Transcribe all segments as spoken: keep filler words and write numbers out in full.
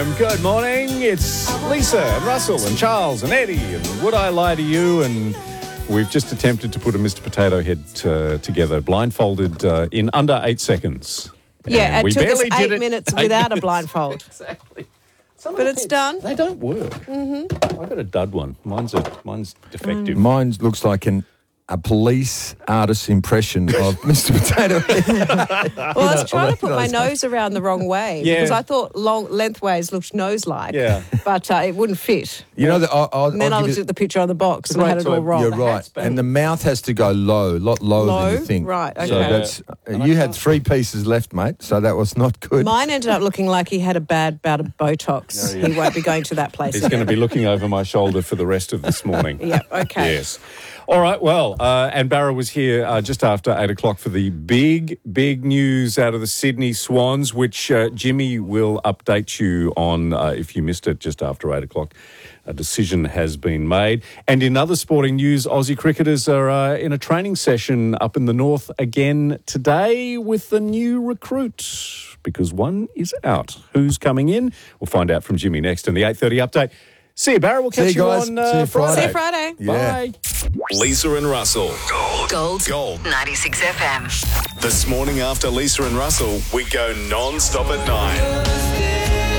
F M. Good morning. It's Lisa and Russell and Charles and Eddie and Would I Lie to You? And we've just attempted to put a Mister Potato Head uh, together, blindfolded uh, in under eight seconds. Yeah, And it took us eight it, minutes eight without minutes. a blindfold. Exactly. But it's done. They don't work. Mm-hmm. I've got a dud one. Mine's a, mine's defective. Mm. Mine looks like an a police artist's impression of Mister Potato Head. Well, I was trying to put my nose around the wrong way Yeah. because I thought long lengthways looked nose-like, Yeah. but uh, it wouldn't fit. You know, that I, I, And then I'll I give looked you- at the picture on the box and I right had it all time. wrong. You're The right, hat's bad. and the mouth has to go low, a lot lower Low? than you think. Right, So okay. that's uh, you had three pieces left, mate. So that was not good. Mine ended up looking like he had a bad bout of Botox. No, yeah. He won't be going to that place He's again. going to be looking over my shoulder for the rest of this morning. Yeah, okay. Yes. All right, well, uh, and Barra was here uh, just after eight o'clock for the big, big news out of the Sydney Swans, which uh, Jimmy will update you on uh, if you missed it just after eight o'clock. A decision has been made. And in other sporting news, Aussie cricketers are uh, in a training session up in the north again today with the new recruit because one is out. Who's coming in? We'll find out from Jimmy next in the eight thirty update. See you, Barra. We'll catch See you you guys. on uh, See you Friday. See you Friday. Yeah. Bye. Lisa and Russell. Gold. Gold. Gold. ninety-six F M. This morning after Lisa and Russell, we go non-stop at nine.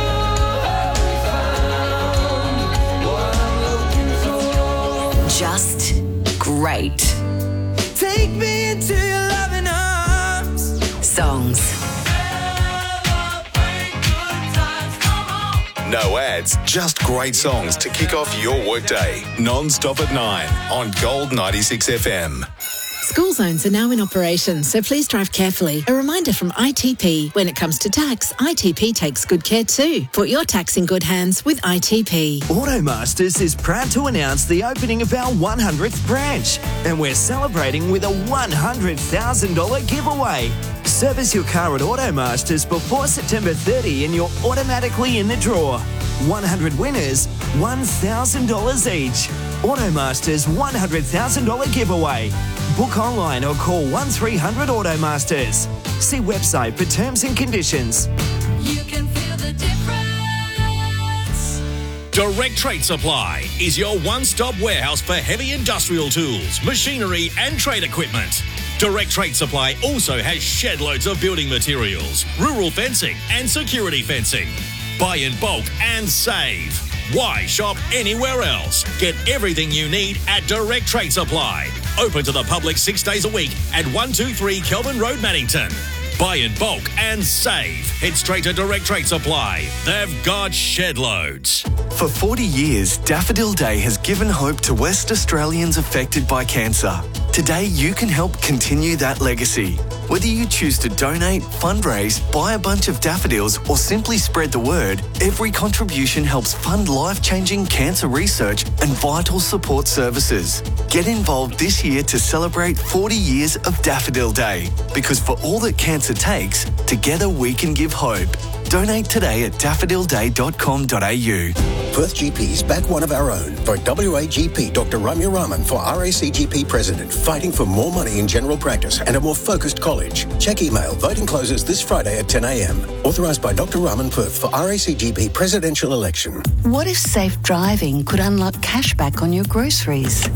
Just great. Take me into your loving arms. Songs. No ads, just great songs to kick off your workday. Non-stop at nine on Gold ninety-six F M. School zones are now in operation, so please drive carefully. A reminder from I T P. When it comes to tax, I T P takes good care too. Put your tax in good hands with I T P. Automasters is proud to announce the opening of our one hundredth branch, and we're celebrating with a one hundred thousand dollars giveaway. Service your car at Automasters before September thirtieth and you're automatically in the draw. one hundred winners, one thousand dollars each. Automasters one hundred thousand dollars giveaway. Book online or call one three hundred Automasters. See website for terms and conditions. You can feel the difference. Direct Trade Supply is your one-stop warehouse for heavy industrial tools, machinery and trade equipment. Direct Trade Supply also has shed loads of building materials, rural fencing and security fencing. Buy in bulk and save. Why shop anywhere else? Get everything you need at Direct Trade Supply. Open to the public six days a week at one two three Kelvin Road, Mannington. Buy in bulk and save. Head straight to Direct Trade Supply. They've got shed loads. For forty years, Daffodil Day has given hope to West Australians affected by cancer. Today, you can help continue that legacy. Whether you choose to donate, fundraise, buy a bunch of daffodils, or simply spread the word, every contribution helps fund life-changing cancer research and vital support services. Get involved this year to celebrate forty years of Daffodil Day. Because for all that cancer takes, together we can give hope. Donate today at daffodil day dot com dot a u. Perth G Ps back one of our own. Vote W A G P Doctor Ramya Raman for R A C G P President, fighting for more money in general practice and a more focused college. Check email. Voting closes this Friday at ten a m. Authorised by Doctor Raman Perth for R A C G P presidential election. What if safe driving could unlock cashback on your groceries?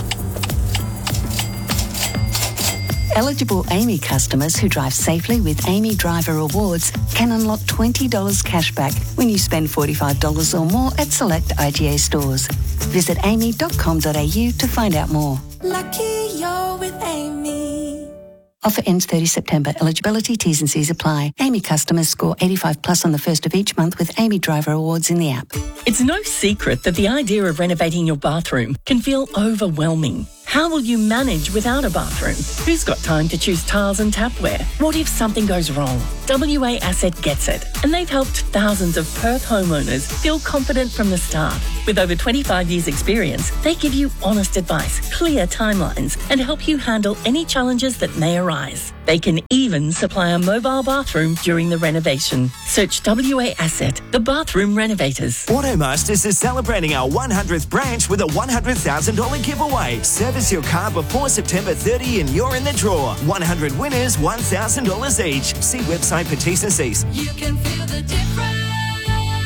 Eligible A M I customers who drive safely with A M I Driver Rewards can unlock twenty dollars cashback when you spend forty-five dollars or more at select I G A stores. Visit a m i dot com dot a u to find out more. Lucky you're with Amy. Offer ends thirtieth September. Eligibility, T's and C's apply. A M I customers score eighty-five plus on the first of each month with A M I Driver Awards in the app. It's no secret that the idea of renovating your bathroom can feel overwhelming. How will you manage without a bathroom? Who's got time to choose tiles and tapware? What if something goes wrong? W A Asset gets it, and they've helped thousands of Perth homeowners feel confident from the start. With over twenty-five years experience, they give you honest advice, clear timelines, and help you handle any challenges that may arise. They can even supply a mobile bathroom during the renovation. Search W A Asset, the bathroom renovators. Automasters is celebrating our one hundredth branch with a one hundred thousand dollars giveaway. Service your car before September thirtieth and you're in the draw. one hundred winners, one thousand dollars each. See website for T's and C's. You can feel the difference.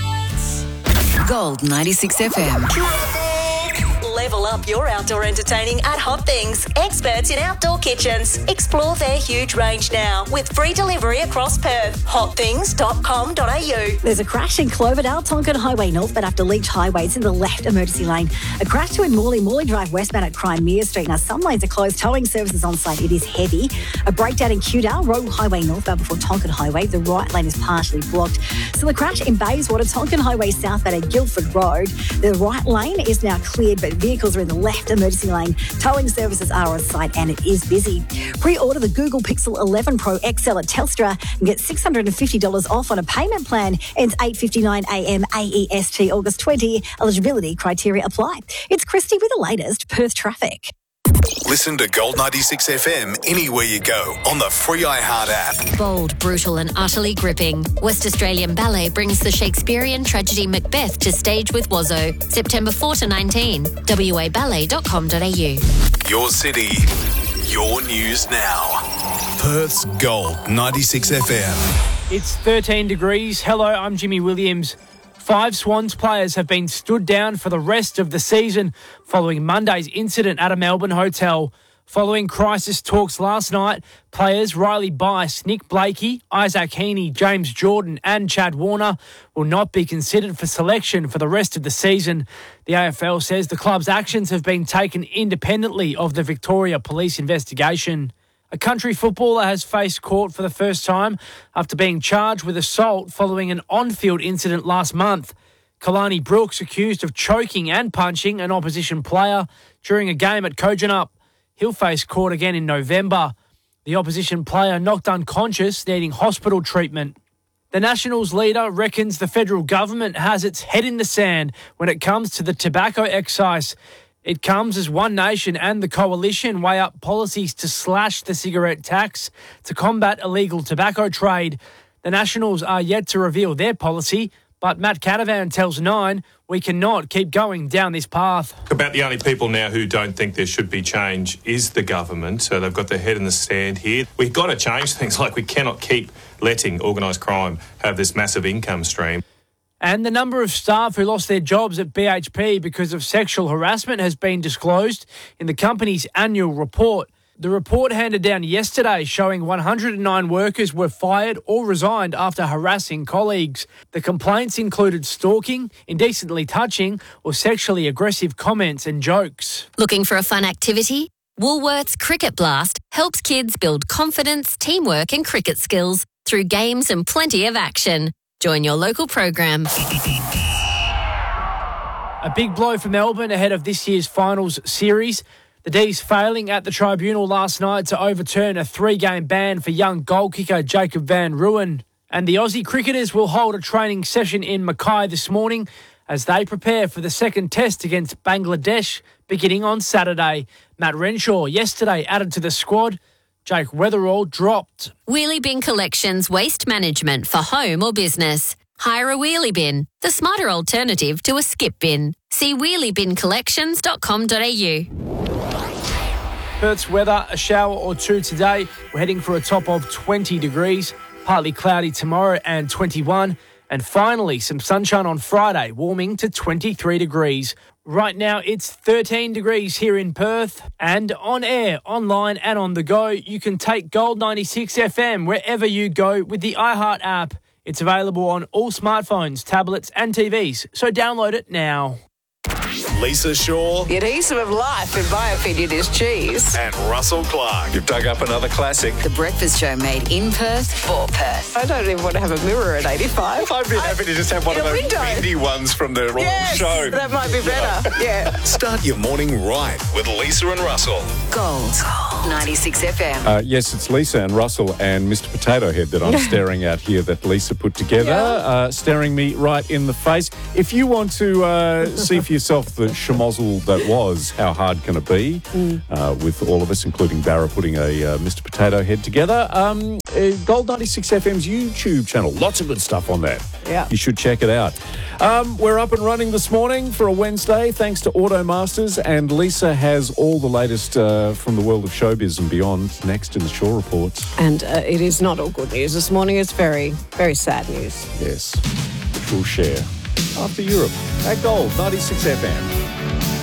Gold ninety-six F M. Level up your outdoor entertaining at Hot Things. Experts in outdoor kitchens. Explore their huge range now with free delivery across Perth. hot things dot com dot a u. There's a crash in Cloverdale, Tonkin Highway northbound after Leach Highway. It's in the left emergency lane. A crash to in Morley, Morley Drive westbound at Crimea Street. Now, some lanes are closed. Towing services on site. It is heavy. A breakdown in Kewdale, Royal Highway northbound before Tonkin Highway. The right lane is partially blocked. Still a crash in Bayswater, Tonkin Highway southbound at Guildford Road. The right lane is now cleared, but vehicles are in the left emergency lane. Towing services are on site and it is busy. Pre-order the Google Pixel eleven Pro X L at Telstra and get six hundred fifty dollars off on a payment plan. Ends eight fifty-nine a m A E S T, August twentieth. Eligibility criteria apply. It's Christy with the latest Perth traffic. Listen to Gold ninety-six F M anywhere you go on the free iHeart app. Bold, brutal and utterly gripping. West Australian Ballet brings the Shakespearean tragedy Macbeth to stage with Wazzo. September fourth to nineteenth. w a ballet dot com dot a u. Your city, your news now. Perth's Gold ninety-six F M. It's thirteen degrees. Hello, I'm Jimmy Williams. Five Swans players have been stood down for the rest of the season following Monday's incident at a Melbourne hotel. Following crisis talks last night, players Riley Bice, Nick Blakey, Isaac Heaney, James Jordan and Chad Warner will not be considered for selection for the rest of the season. The A F L says the club's actions have been taken independently of the Victoria Police investigation. A country footballer has faced court for the first time after being charged with assault following an on-field incident last month. Kalani Brooks accused of choking and punching an opposition player during a game at Kojonup. He'll face court again in November. The opposition player knocked unconscious, needing hospital treatment. The Nationals leader reckons the federal government has its head in the sand when it comes to the tobacco excise. It comes as One Nation and the Coalition weigh up policies to slash the cigarette tax to combat illegal tobacco trade. The Nationals are yet to reveal their policy, but Matt Canavan tells Nine we cannot keep going down this path. About the only people now who don't think there should be change is the government. So they've got their head in the sand here. We've got to change things. Like, we cannot keep letting organised crime have this massive income stream. And the number of staff who lost their jobs at B H P because of sexual harassment has been disclosed in the company's annual report. The report handed down yesterday showing one hundred nine workers were fired or resigned after harassing colleagues. The complaints included stalking, indecently touching or sexually aggressive comments and jokes. Looking for a fun activity? Woolworths Cricket Blast helps kids build confidence, teamwork and cricket skills through games and plenty of action. Join your local program. A big blow for Melbourne ahead of this year's finals series. The D's failing at the tribunal last night to overturn a three-game ban for young goal kicker Jacob Van Ruin. And the Aussie cricketers will hold a training session in Mackay this morning as they prepare for the second test against Bangladesh beginning on Saturday. Matt Renshaw yesterday added to the squad. Jake Weatherall dropped. Wheelie Bin Collections Waste Management for home or business. Hire a wheelie bin, the smarter alternative to a skip bin. See wheelie bin collections dot com dot a u. Perth's weather, a shower or two today. We're heading for a top of twenty degrees. Partly cloudy tomorrow and twenty-one. And finally, some sunshine on Friday, warming to twenty-three degrees. Right now, it's thirteen degrees here in Perth. And on air, online and on the go, you can take Gold ninety-six F M wherever you go with the iHeart app. It's available on all smartphones, tablets and T Vs, so download it now. Lisa Shaw. The adhesive of life, in my opinion, is cheese. And Russell Clark. You've dug up another classic. The Breakfast Show made in Perth for Perth. I don't even want to have a mirror at eighty-five. I'd be happy to just have one of those bendy ones from the Royal yes, Show. That might be better. Yeah. Start your morning right with Lisa and Russell. Gold ninety-six F M. Uh, yes, it's Lisa and Russell and Mister Potato Head that I'm staring at here that Lisa put together, yeah. uh, staring me right in the face. If you want to uh, see for yourself the schmozzle that was, how hard can it be, mm. uh, with all of us, including Barra, putting a uh, Mister Potato Head together, um, uh, Gold ninety-six F M's YouTube channel. Lots of good stuff on there. Yeah. You should check it out. Um, we're up and running this morning for a Wednesday, thanks to Automasters, and Lisa has all the latest uh, from the world of showbiz and beyond next in the Shaw Reports. And uh, it is not all good news this morning. It's very, very sad news. Yes, which we'll share. after Europe. At Gold ninety-six F M.